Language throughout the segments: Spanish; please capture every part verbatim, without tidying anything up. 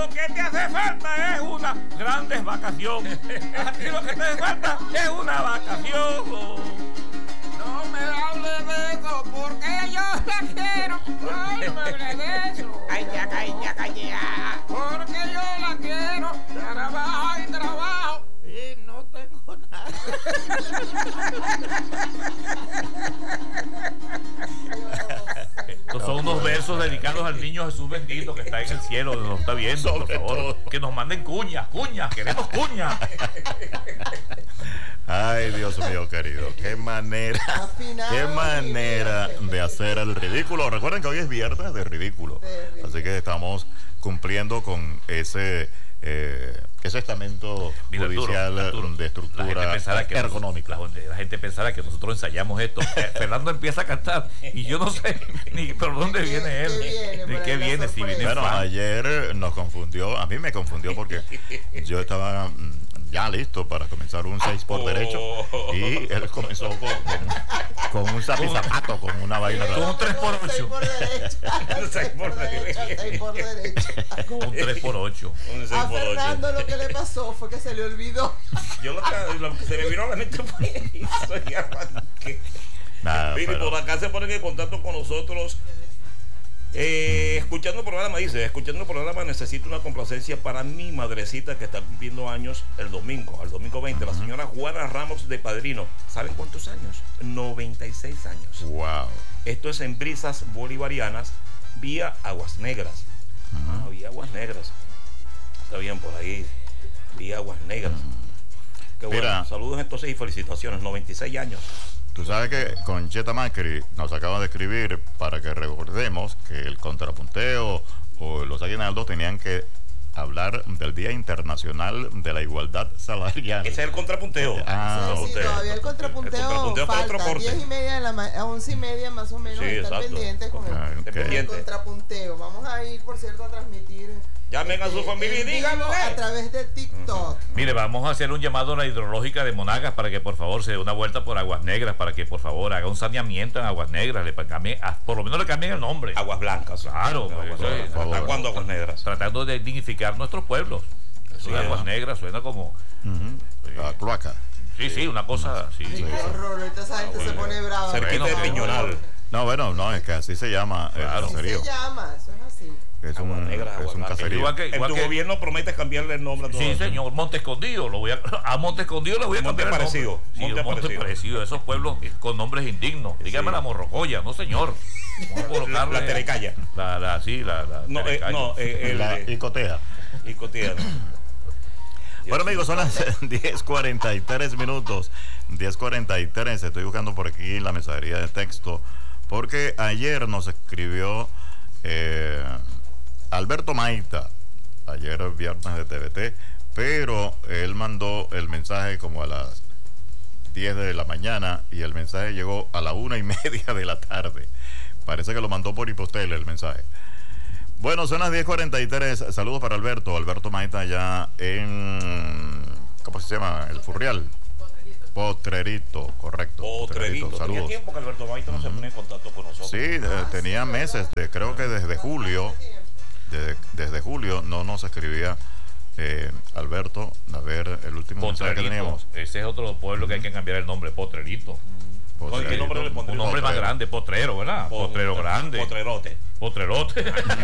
lo que te hace falta es una grandes vacaciones. A ti lo que te hace falta es una vacación. No me hables de eso, porque yo la quiero. Ay, no me hables de eso. Ay, ya, ay, ya, ay, ya. Porque yo la quiero. Trabajo y trabajo. Y no tengo nada. Estos son unos versos dedicados al niño Jesús bendito que está en el cielo, nos está viendo, por favor. Que nos manden cuñas, cuñas, queremos cuñas. Ay, Dios mío querido, qué manera, qué manera de hacer el ridículo. Recuerden que hoy es viernes de ridículo, así que estamos cumpliendo con ese eh, ese estamento Mira, judicial Arturo, Arturo, de estructura que ergonómica. Nos, la, la gente pensará que nosotros ensayamos esto. Fernando empieza a cantar y yo no sé ni por dónde viene él, viene, ni qué viene, si viene Bueno, fan. ayer nos confundió, a mí me confundió porque yo estaba ya listo para comenzar un seis por derecho y él comenzó con, con, con un zapizapato, con una vaina Con un tres por ocho. Un seis por derecha. seis por derecha. Con un tres por ocho. Un seis A por ocho. Fernando lo que le pasó fue que se le olvidó. Yo lo que, lo que se me vino a la mente fue eso y arranqué. Nada, Mire, pero- por acá se ponen en contacto con nosotros. Eh, escuchando el programa, dice, escuchando el programa necesito una complacencia para mi madrecita que está cumpliendo años el domingo, el domingo veinte, la señora Juana Ramos de Padrino. ¿Saben cuántos años? noventa y seis años. Wow. Esto es en Brisas Bolivarianas, vía Aguas Negras. Ah, vía Aguas Negras. Está bien por ahí, vía Aguas Negras. Qué bueno. Mira. Saludos entonces y felicitaciones, noventa y seis años. Tú sabes que Concheta Macri nos acaba de escribir para que recordemos que el contrapunteo o los aguinaldos tenían que hablar del Día Internacional de la Igualdad Salarial. Ese es el contrapunteo. Ah, Sí, sí, usted- todavía el contrapunteo, el contrapunteo para otro falta. corte. diez y media de la ma- a once y media más o menos. Sí, Estar exacto. pendientes con el, Ah, ok. con el Pendiente. contrapunteo. Vamos a ir, por cierto, a transmitir. Llamen a su familia y en vivo díganlo. a través de TikTok. Mire, vamos a hacer un llamado a la hidrológica de Monagas para que por favor se dé una vuelta por Aguas Negras, para que por favor haga un saneamiento en Aguas Negras, le cambie, a- por lo menos le cambien el nombre. Aguas Blancas. Claro, Aguas eso es. Blancas. ¿Hasta cuándo Aguas Negras? Tratando de dignificar nuestros pueblos. Eso de es. Aguas Negras suena como... Ujú. La cloaca. Sí, sí, una cosa así. Ay, qué horror, ahorita esa gente se pone brava. Cerquita Bueno, de Piñonal. No, bueno, no, es que así se llama Claro. el Así caserío. se llama, eso es así. Es Aguas un, Negras, es Aguas un Blancas. caserío. Igual que, En igual tu que- gobierno prometes cambiarle el nombre a todo Sí, eso. señor, Monte Escondido, lo voy a, a Monte Escondido le voy a Monte cambiar el Parecido, nombre. Sí, Monte Monte, Parecido. Parecido, esos pueblos con nombres indignos. Dígame Sí. la Morrocoya, no señor. Vamos a colocarle- La Terecaya. La, la, sí, la, la No, eh, Terecaya. no, eh, el La eh, icotea. Icotiano. Bueno, amigos, son las diez cuarenta y tres minutos. diez cuarenta y tres. Estoy buscando por aquí la mensajería de texto. Porque ayer nos escribió eh, Alberto Maita. Ayer viernes de T V T. Pero él mandó el mensaje como a las diez de la mañana. Y el mensaje llegó a la una y media de la tarde. Parece que lo mandó por Hipostel el mensaje. Bueno, son las diez cuarenta y tres. Saludos para Alberto. Alberto Maita allá en... ¿Cómo se llama? El Furrial. Potrerito, correcto. Potrerito. Tenía Saludos. tiempo que Alberto Maito no se pone en contacto con nosotros. Sí, eh, tenía meses. de- creo que desde julio. Desde, desde julio no nos escribía eh, Alberto. A ver, el último mensaje que Potrerito. teníamos. Ese es otro pueblo que hay que cambiar el nombre, Potrerito. Oye, ¿qué nombre le pondría? Un nombre más Potrero. grande, Potrero, ¿verdad? Po- Potrero grande. Potrerote. Potrerote.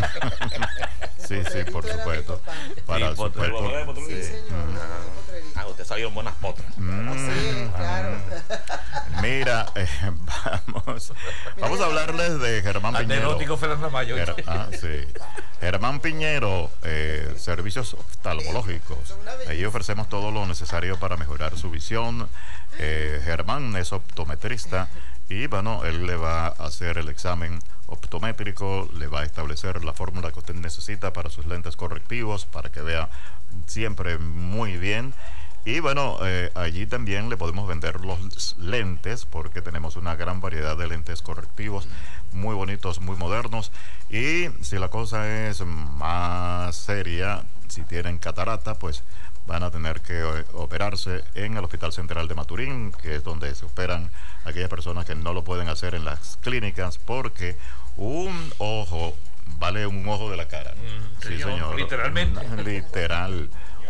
Sí, sí, por Potrerito era supuesto. mi papá. Para Sí, su Potrero. puerto. ¿Lo de Sí, Potrerito? señor. Potrerito. Ah, usted salieron buenas potras. Mm. Sí, claro. Mira, eh, vamos, vamos a hablarles de Germán Piñero. Anecdótico Fernando Mayo. Ger- ah, sí. Germán Piñero, eh, servicios oftalmológicos. Allí ofrecemos todo lo necesario para mejorar su visión. Eh, Germán es optometrista y bueno, él le va a hacer el examen optométrico, le va a establecer la fórmula que usted necesita para sus lentes correctivos, para que vea siempre muy bien. Y bueno, eh, allí también le podemos vender los lentes porque tenemos una gran variedad de lentes correctivos, muy bonitos, muy modernos. Y si la cosa es más seria, si tienen catarata, pues van a tener que eh, operarse en el Hospital Central de Maturín, que es donde se operan aquellas personas que no lo pueden hacer en las clínicas porque un ojo vale un ojo de la cara. Mm, sí, señor, señor. literalmente. Literal.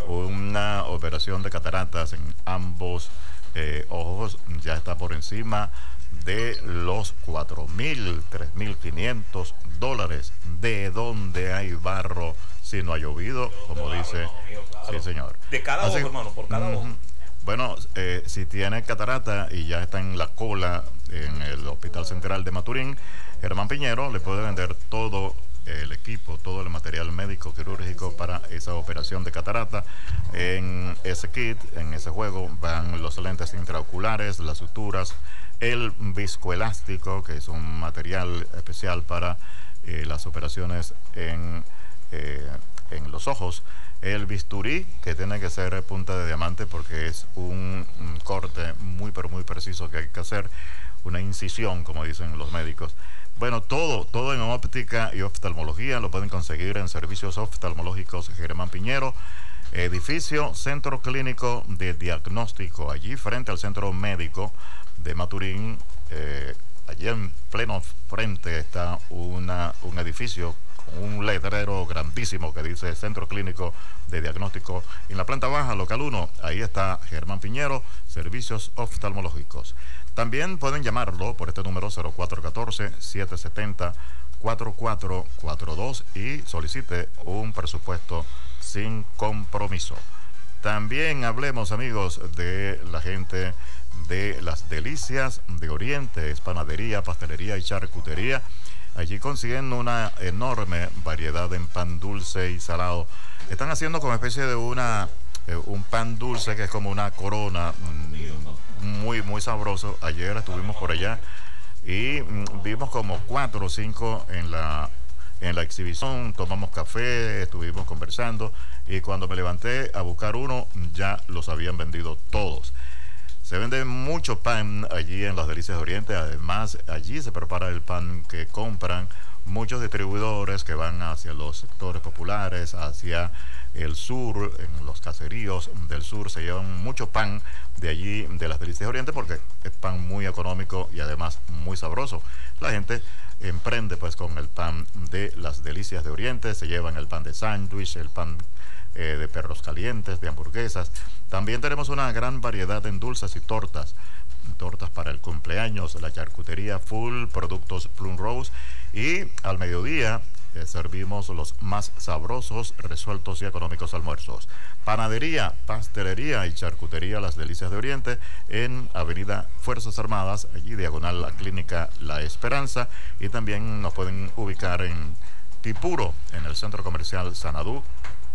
Una operación de cataratas en ambos eh, ojos ya está por encima de los cuatro mil, tres mil quinientos dólares. ¿De dónde hay barro si no ha llovido? Como Claro, dice. hermano mío, claro. Sí, señor. De cada Así- ojo, hermano, por cada Ujú. ojo. Bueno, eh, si tiene catarata y ya está en la cola en el Hospital Central de Maturín, Germán Piñero le puede vender todo el equipo, todo el material médico quirúrgico para esa operación de catarata. En ese kit, en ese juego, van los lentes intraoculares, las suturas, el viscoelástico, que es un material especial para eh, las operaciones en, eh, en los ojos, el bisturí, que tiene que ser punta de diamante porque es un, un corte muy pero muy preciso que hay que hacer, una incisión, como dicen los médicos. Bueno, todo, todo en óptica y oftalmología lo pueden conseguir en Servicios Oftalmológicos Germán Piñero, edificio Centro Clínico de Diagnóstico, allí frente al Centro Médico de Maturín. Eh, allí en pleno frente está una, un edificio con un letrero grandísimo que dice Centro Clínico de Diagnóstico. En la planta baja, local uno, ahí está Germán Piñero, Servicios Oftalmológicos. También pueden llamarlo por este número cero cuatro uno cuatro, siete siete cero, cuatro cuatro cuatro dos y solicite un presupuesto sin compromiso. También hablemos, amigos, de la gente de Las Delicias de Oriente, es panadería, pastelería y charcutería. Allí consiguen una enorme variedad en pan dulce y salado. Están haciendo como especie de una eh, un pan dulce que es como una corona, mmm, muy muy sabroso. Ayer estuvimos por allá y mmm, vimos como cuatro o cinco en la en la exhibición. Tomamos café, estuvimos conversando y cuando me levanté a buscar uno ya los habían vendido todos. Se vende mucho pan allí en Las Delicias de Oriente. Además, allí se prepara el pan que compran muchos distribuidores que van hacia los sectores populares, hacia el sur, en los caseríos del sur. Se llevan mucho pan de allí, de Las Delicias de Oriente, porque es pan muy económico y además muy sabroso. La gente emprende pues con el pan de Las Delicias de Oriente. Se llevan el pan de sándwich, el pan Eh, de perros calientes, de hamburguesas. También tenemos una gran variedad en dulces y tortas, tortas para el cumpleaños, la charcutería full, productos Plum Rose, y al mediodía eh, servimos los más sabrosos, resueltos y económicos almuerzos. Panadería, pastelería y charcutería Las Delicias de Oriente en Avenida Fuerzas Armadas, allí diagonal la Clínica La Esperanza, y también nos pueden ubicar en Tipuro, en el Centro Comercial Sanadú,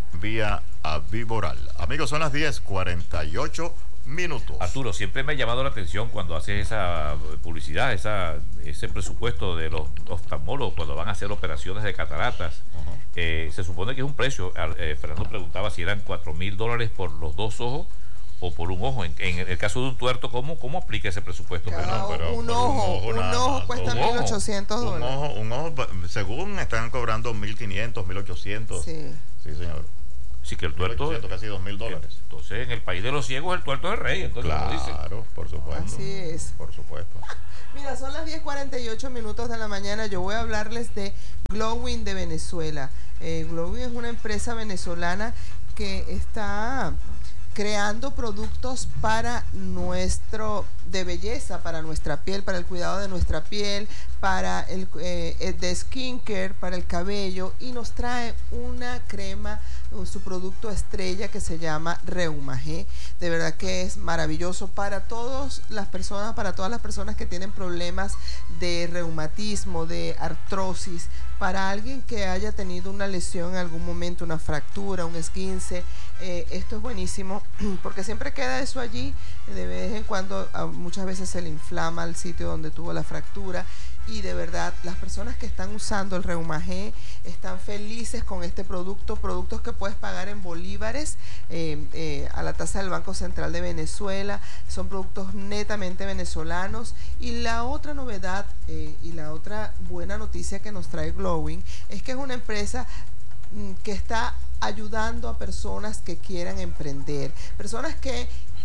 vía Avivoral. Amigos, son las diez cuarenta y ocho minutos. Arturo, siempre me ha llamado la atención cuando haces esa publicidad, esa, ese presupuesto de los oftalmólogos cuando van a hacer operaciones de cataratas. Uh-huh. eh, se supone que es un precio. Eh, Fernando preguntaba si eran cuatro mil dólares por los dos ojos o por un ojo. En, en el caso de un tuerto, ¿cómo, cómo aplica ese presupuesto? Cada, pero, pero, un, ojo, un ojo, un ojo más, cuesta un ojo, mil ochocientos un dólares. ojo, un ojo, según están cobrando mil quinientos, mil ochocientos. Sí. Sí, señor. Sí, que el tuerto. Casi dos mil dólares. Entonces, en el país de los ciegos, el tuerto es el rey. Entonces, claro, por supuesto. Así es. Por supuesto. Mira, son las diez cuarenta y ocho minutos de la mañana. Yo voy a hablarles de Glowing de Venezuela. Eh, Glowing es una empresa venezolana que está creando productos para nuestro de belleza, para nuestra piel, para el cuidado de nuestra piel, para el eh, de skincare, para el cabello, y nos trae una crema, su producto estrella que se llama Reuma G. De verdad que es maravilloso para todas las personas, para todas las personas que tienen problemas de reumatismo, de artrosis, para alguien que haya tenido una lesión en algún momento, una fractura, un esguince. Eh, esto es buenísimo porque siempre queda eso allí. De vez en cuando, muchas veces se le inflama el sitio donde tuvo la fractura, y de verdad las personas que están usando el Reuma G están felices con este producto, productos que puedes pagar en bolívares eh, eh, a la tasa del Banco Central de Venezuela. Son productos netamente venezolanos. Y la otra novedad eh, y la otra buena noticia que nos trae Glowing es que es una empresa mm, que está ayudando a personas que quieran emprender, personas que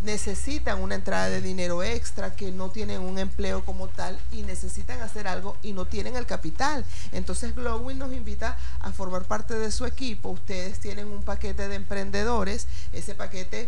necesitan una entrada de dinero extra, que no tienen un empleo como tal y necesitan hacer algo y no tienen el capital. Entonces Glowin nos invita a formar parte de su equipo. Ustedes tienen un paquete de emprendedores. Ese paquete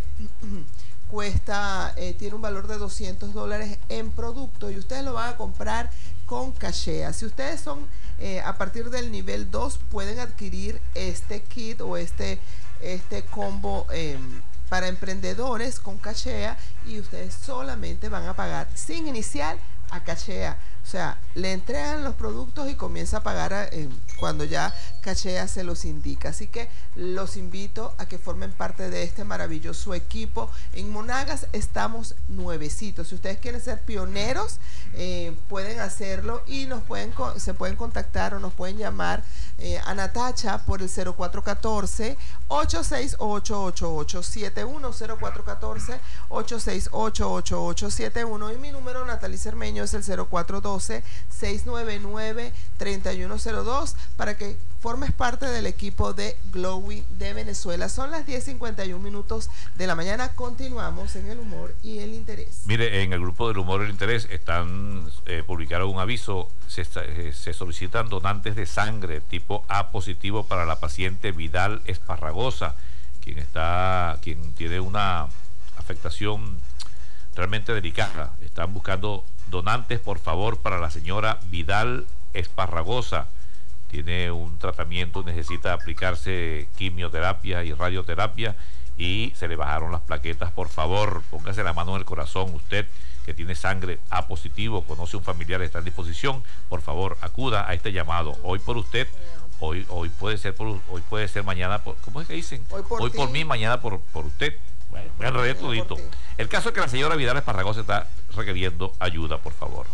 cuesta, eh, tiene un valor de doscientos dólares en producto y ustedes lo van a comprar con Cachea. Si ustedes son eh, a partir del nivel dos, pueden adquirir este kit o este, este combo eh, para emprendedores con Cachea, y ustedes solamente van a pagar sin inicial a Cachea. O sea, le entregan los productos y comienza a pagar eh, cuando ya Cachea se los indica. Así que los invito a que formen parte de este maravilloso equipo. En Monagas estamos nuevecitos. Si ustedes quieren ser pioneros, eh, pueden hacerlo y nos pueden se pueden contactar o nos pueden llamar eh, a Natacha por el cero cuatro uno cuatro, ocho seis ocho, ocho ocho siete uno, cero cuatro uno cuatro, ocho seis ocho, ocho ocho siete uno, y mi número Natalie Cermeño es el cero cuatro uno dos, seis nueve nueve, tres uno cero dos, para que formes parte del equipo de Glowin de Venezuela. Son las diez cincuenta y un minutos de la mañana. Continuamos en el humor y el interés. Mire, en el grupo del humor y el interés están eh, publicaron un aviso. Se, eh, se solicitan donantes de sangre tipo A positivo para la paciente Vidal Esparragosa, quien está, quien tiene una afectación realmente delicada. Están buscando donantes, por favor, para la señora Vidal Esparragosa. Tiene un tratamiento, necesita aplicarse quimioterapia y radioterapia y se le bajaron las plaquetas. Por favor, póngase la mano en el corazón. Usted que tiene sangre A positivo, conoce un familiar, está en disposición, por favor, acuda a este llamado. Hoy por usted, hoy hoy puede ser por hoy puede ser mañana por, ¿cómo es que dicen? Hoy por, hoy por mí, mañana por, por usted. Bueno, me enredé todito. El caso es que la señora Vidal Esparragosa está requiriendo ayuda, por favor.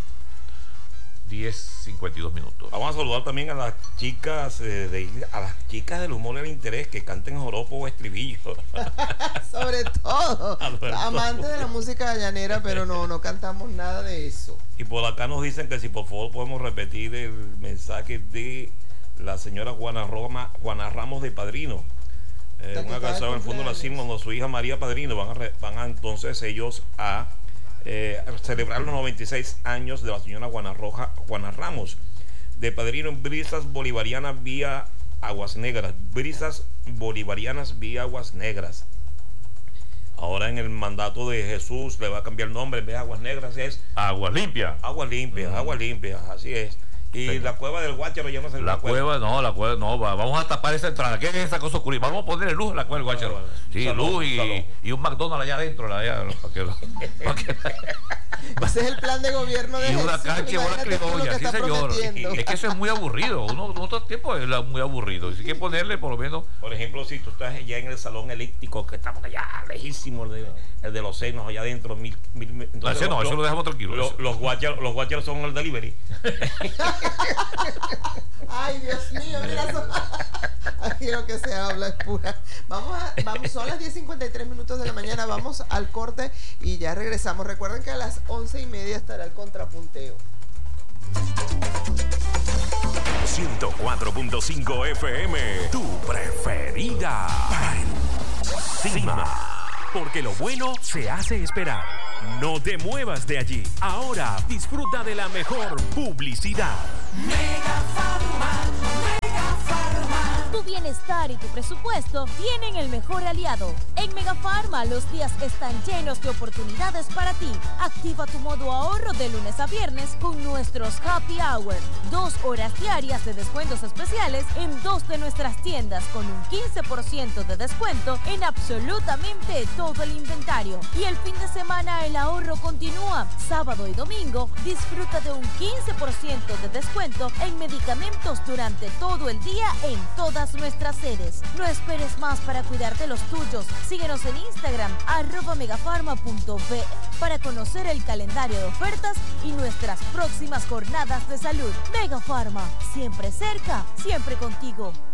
diez cincuenta y dos minutos. Vamos a saludar también a las chicas eh, de, a las chicas del humor y el interés que canten joropo o estribillo. Sobre todo, Alberto. Amante de la música llanera, pero no, no cantamos nada de eso. Y por acá nos dicen que si por favor podemos repetir el mensaje de la señora Juana, Roma, Juana Ramos de Padrino. Eh, una casa en el fondo de la Silma, donde su hija María Padrino van a, re, van a entonces ellos a Eh, celebrar los noventa y seis años de la señora Juana, Roja, Juana Ramos de Padrino en Brisas Bolivarianas vía Aguas Negras. Brisas Bolivarianas vía Aguas Negras. Ahora en el mandato de Jesús le va a cambiar el nombre. En vez de Aguas Negras es Aguas Limpias. Aguas Limpias, uh-huh. Aguas Limpias, así es. Y sí. La cueva del Guácharo ya no se la, la cueva, cueva, no, la cueva, no, va, vamos a tapar esa entrada. ¿Qué es esa cosa oscura? Vamos a ponerle luz a la cueva del Guácharo. Bueno, bueno. Sí, salón, luz y, y un McDonald's allá adentro. Allá, para que, para que, ese es el plan de gobierno de y Jesús. una cancha y una criolla, sí señor. Es que eso es muy aburrido. Uno, otro tiempo es muy aburrido. Así que ponerle por lo menos. Por ejemplo, si tú estás allá en el salón elíptico, que estamos allá lejísimos, el de, el de los senos, allá adentro, mil, mil, entonces, no, los, eso lo dejamos tranquilo. Los, los guacharos, los guacharos son el delivery. Ay, Dios mío, mira eso. Aquí lo que se habla es pura. Vamos a, vamos, son las diez cincuenta y tres minutos de la mañana, vamos al corte y ya regresamos. Recuerden que a las once y media estará el contrapunteo. ciento cuatro punto cinco F M, tu preferida. Encima. Porque lo bueno se hace esperar. No te muevas de allí. Ahora disfruta de la mejor publicidad. Mega Pharma, Mega Pharma. Tu bienestar y tu presupuesto tienen el mejor aliado. En Mega Pharma los días están llenos de oportunidades para ti. Activa tu modo ahorro de lunes a viernes con nuestros Happy Hour. Dos horas diarias de descuentos especiales en dos de nuestras tiendas con un quince por ciento de descuento en absolutamente todo el inventario. Y el fin de semana el ahorro continúa. Sábado y domingo disfruta de un quince por ciento de descuento en medicamentos durante todo el día en todas nuestras sedes. No esperes más para cuidar de los tuyos. Síguenos en Instagram, arroba megafarma punto be, para conocer el calendario de ofertas y nuestras próximas jornadas de salud. Mega Pharma, siempre cerca, siempre contigo.